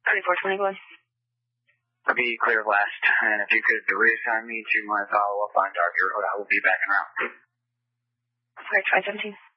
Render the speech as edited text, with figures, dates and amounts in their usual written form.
2420, go ahead. I'll be clear of last, and if you could reassign me to my follow-up on Dark Road, I will be back en route. Okay, try 17.